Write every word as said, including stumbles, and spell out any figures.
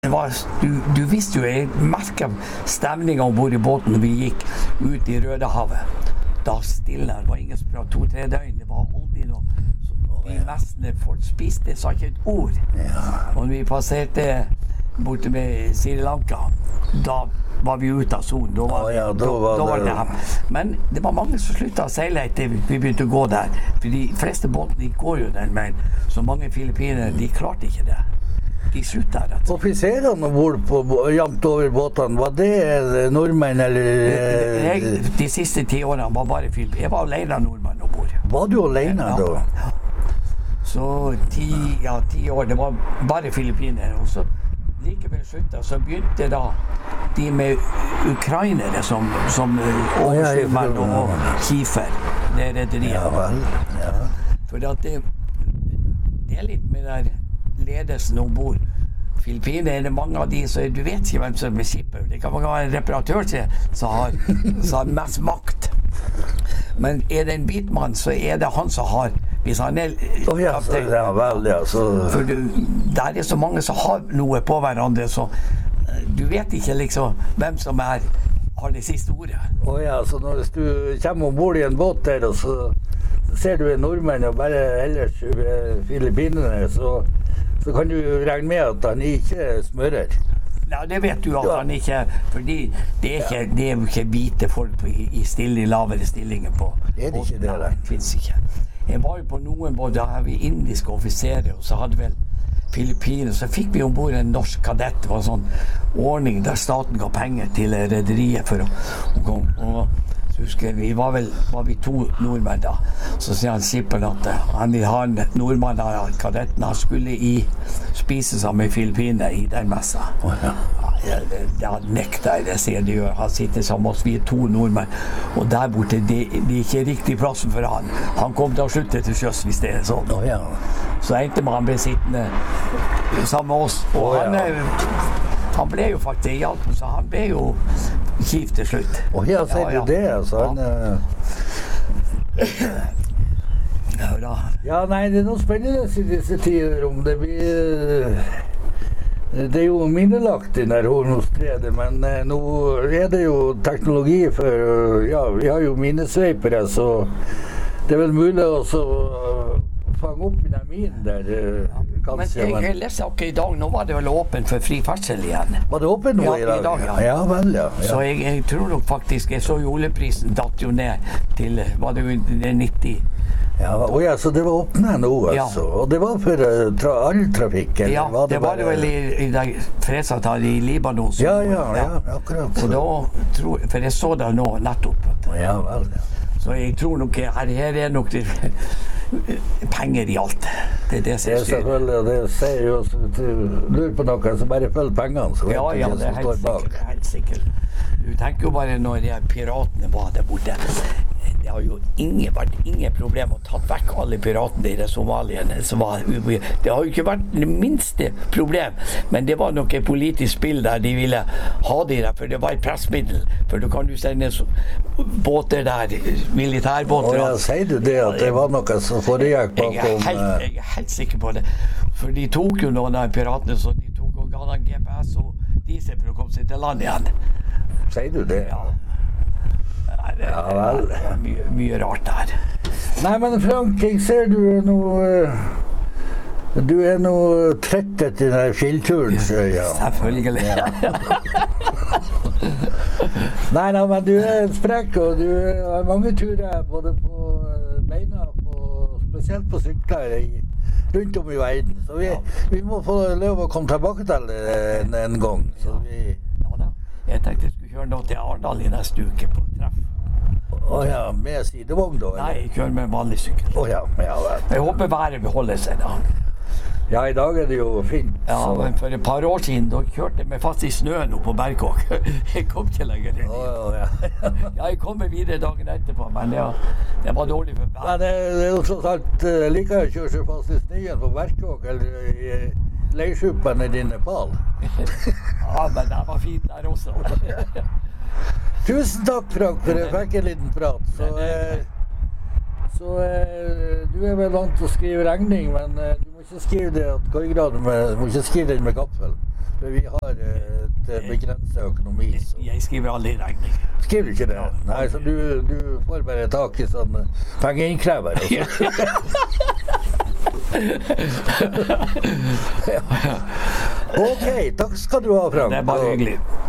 Det var, du, du visste jo, jeg merket stemningen ombord i båten når vi gikk ut i Rødehavet. Da stille, det var ingen som pratet to-tre døgn, det var alltid noe. Så de mestene folk spiste, sa ikke et ord. Ja. Og når vi passerte borte med Sri Lanka, da var vi ute av zonen. Da var, Å ja, da var da, da var det- det hem. Men det var mange som sluttet å seile etter vi begynte å gå der. For de fleste båtene de går jo den veien. Så mange filippinere, de klarte ikke det. De sluttet rett og slett. Offiserene ombord på bå- jevnt over båtene, var det eh, nordmenn eller eh, Jeg, de siste ti årene var bare filippinere. Jeg var alene nordmann ombord. Var du alene Ja, da? ja. Så ti, ja, ti år, det var bare filippinere. Og så likevel sluttet, så begynte da de med ukrainere som, som uh, overskyldmenn og Kiefer, det er rederiet. Ja vel, ja. For at det, det er litt med der ledelsen ombord. Filippinere er det mange av de, så du vet ikke hvem som er skipper. Det kan være en reparatør som har, som har mest makt. Men er det en hvitmann, så er det han som har, hvis han er Å ja, så, ja vel, ja, så For du, der er så mange som har noe på hverandre, så eh, du vet ikke liksom hvem som er, har det siste ordet. Å ja, så når du kommer ombord i en båt der, og så ser du en nordmenn og bare ellers eh, filippinere, så, så kan du regne med at han ikke smører. Ja, det vet du at Ja. han ikke, fordi det er, ikke, det er jo ikke hvite folk på, i, i stille, lavere stillinger på. Er det ikke det, Nei, da? det finnes ikke. Jeg var jo på noen både, da har vi indiske offiserer, og så hadde vel Filippiner, så fikk vi ombord en norsk kadett. Det var en sånn ordning der staten ga penger til rederiet for å, å komme. Og så husker jeg, vi var vel var vi to nordmenn da. Så sier han skipperen at eh, han vil ha en nordmann av kadetten. Han skulle i spise sammen med Filippiner i den messa. Å ja. Ja, det, det nekter jeg, det sier de gjør. Han sitter sammen med oss, vi er to nordmenn. Og der borte, det, det er ikke riktig plassen for han. Han kom til å slutte til sjøs hvis det er sånn. Å ja. Så endte man han ble sittende sammen med oss. Og Å, han, ja. eh, han ble jo faktisk hjalp, så han ble jo kjipt til slutt. Å ja, sier Ja, ja. du det, altså? Han, eh, Ja, da. Ja, nei, det er noe spennende i disse tider om det blir eh, det er jo minnelagt i der Hornstredet, men eh, nå er det jo teknologi for eh, ja, vi har jo minnesveipere, så det er vel mulig også å fange opp i den minen der eh, Men kanskje, jeg, men jeg leste akkurat i dag, nå var det vel åpent for fri ferdsel igjen. var det åpent nå Ja, i dag? i dag, ja. Ja vel, ja, Så ja. jeg, jeg tror nok faktisk, jeg så jo oljeprisen datt jo ned til, var det jo det nitti? Ja, å ja, så det var åpnet nå, Ja. altså. Og det var for uh, tra all trafikk, eller Ja, var det var det bare- vel i, i det fredsavtalen i Libanon. som- Ja, ja, ja, akkurat. Og da tror, for jeg så det nå nettopp. Ja vel, ja. Så jeg tror nok her, her er nok det, penger i alt. Det er det som Det er styrer. selvfølgelig, og det sier jo, hvis du lurer på noe, så bare følg pengene, så vet Ja, du ja, hva det er som helt står bak. sikkert. Helt sikkert. Du tenker jo bare når de her piratene var der borte. Det har jo ingen, vært ingen problem å ta vekk alle piratene i det somaliene som var. Det har jo ikke vært det minste problem, men det var nok et politisk spill der de ville ha de der, for det var et pressmiddel. For du kan jo sende så- båter der, militærbåter. Og ja, sier du det, at det var noe som foregikk Jeg er, bakom... helt, eh, jeg er helt sikker på det. For de tok jo noen av piratene, så de tok og ga dem G P S og diesel for å komme seg til land igjen. Sier du det? Ja. Nei, det, Ja, vel. det er mye, mye rart der. Nei, men Frank, jeg ser du er noe... eh, Du er noe trett etter den der fjellturen, så ja. Selvfølgelig. Nei, nei, men du er sprekk, og du har mange turer både på eh, beina, på, spesielt på sykler i, rundt om i verden. Så vi, vi må få lov å komme tilbake til det en, en gang. Så vi... Ja, da. Jeg tenkte jeg skulle kjøre nå til Arendal i neste uke på treff. Å ja, med sidevogn da? eller? Nei, jeg kjører med en vanlig sykkel. Å ja, ja vel. Jeg håper været beholder seg da. Ja, i dag er det jo fint. Ja, så- men for et par år siden, da kjørte jeg meg fast i snøen oppe på Berkåk. Jeg kom ikke lenger inn. Å, ja, ja. Ja, jeg kom meg videre dagen etterpå, men det, det var dårlig for meg. Men det, det er jo tross alt uh, like å kjøre seg fast i snøen på Berkåk eller i leirskjuppene i Nepal. Ja, men det var fint der også. Tusen takk, Frank, for jeg fikk en liten prat. Så, eh, så eh, du er vel vant til å skrive regning, men eh, du må ikke skrive det at køygraden med, du må ikke skrive den med gaffel. For vi har et begrenset økonomi. Så. Jeg skriver aldri regning. Skriver du ikke det? Nei, så du, du får bare tak i sånn pengeinnkrever. Ok, takk skal du ha, Frank. Det er bare hyggelig.